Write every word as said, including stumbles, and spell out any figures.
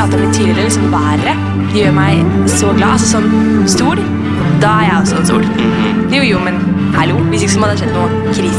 pratet om litt tidligere, liksom været, det gjør meg så glad. Altså sånn stol, da er jeg også en stol. Jo, jo, men hallo, hvis ikke så må det ha skjedd noe krise.